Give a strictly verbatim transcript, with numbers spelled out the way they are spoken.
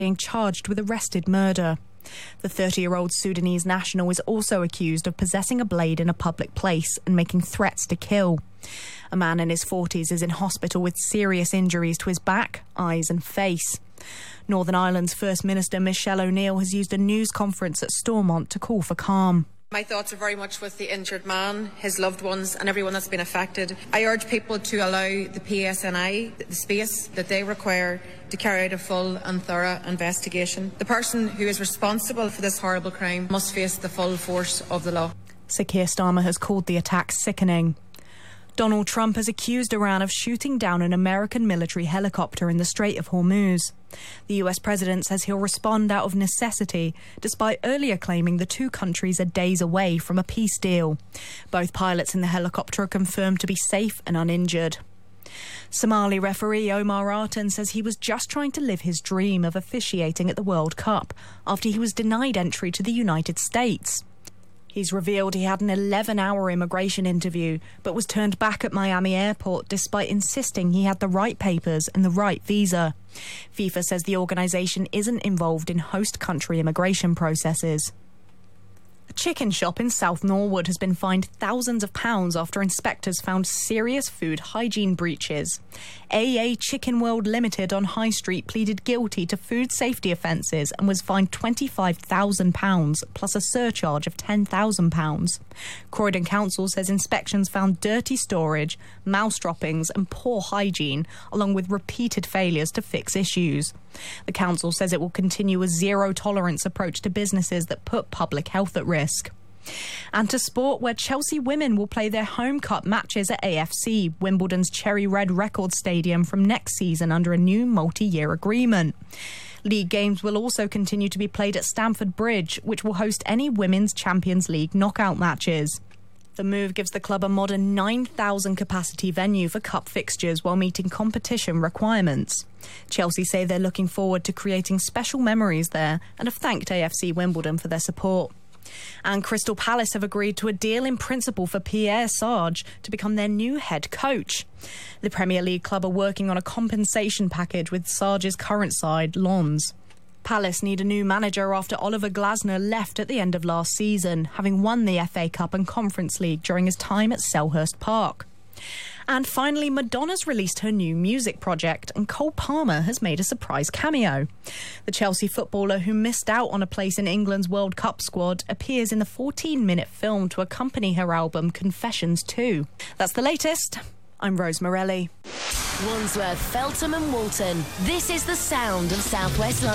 being charged with arrested murder. The thirty-year-old Sudanese national is also accused of possessing a blade in a public place and making threats to kill. A man in his forties is in hospital with serious injuries to his back, eyes and face. Northern Ireland's First Minister Michelle O'Neill has used a news conference at Stormont to call for calm. My thoughts are very much with the injured man, his loved ones and everyone that's been affected. I urge people to allow the P S N I the space that they require to carry out a full and thorough investigation. The person who is responsible for this horrible crime must face the full force of the law. Sir Keir Starmer has called the attack sickening. Donald Trump has accused Iran of shooting down an American military helicopter in the Strait of Hormuz. The U S president says he'll respond out of necessity, despite earlier claiming the two countries are days away from a peace deal. Both pilots in the helicopter are confirmed to be safe and uninjured. Somali referee Omar Artan says he was just trying to live his dream of officiating at the World Cup after he was denied entry to the United States. He's revealed he had an eleven-hour immigration interview, but was turned back at Miami airport despite insisting he had the right papers and the right visa. FIFA says the organisation isn't involved in host country immigration processes. A chicken shop in South Norwood has been fined thousands of pounds after inspectors found serious food hygiene breaches. A A Chicken World Limited on High Street pleaded guilty to food safety offences and was fined twenty-five thousand pounds plus a surcharge of ten thousand pounds. Croydon Council says inspections found dirty storage, mouse droppings and poor hygiene, along with repeated failures to fix issues. The council says it will continue a zero-tolerance approach to businesses that put public health at risk. And to sport, where Chelsea women will play their home cup matches at A F C, Wimbledon's Cherry Red Record Stadium, from next season under a new multi-year agreement. League games will also continue to be played at Stamford Bridge, which will host any Women's Champions League knockout matches. The move gives the club a modern nine thousand capacity venue for cup fixtures while meeting competition requirements. Chelsea say they're looking forward to creating special memories there and have thanked A F C Wimbledon for their support. And Crystal Palace have agreed to a deal in principle for Pierre Sarge to become their new head coach. The Premier League club are working on a compensation package with Sarge's current side, Lens. Palace need a new manager after Oliver Glasner left at the end of last season, having won the F A Cup and Conference League during his time at Selhurst Park. And finally, Madonna's released her new music project and Cole Palmer has made a surprise cameo. The Chelsea footballer, who missed out on a place in England's World Cup squad, appears in the fourteen-minute film to accompany her album Confessions two. That's the latest. I'm Rose Morelli. Wandsworth, Feltham and Walton. This is the sound of South West London.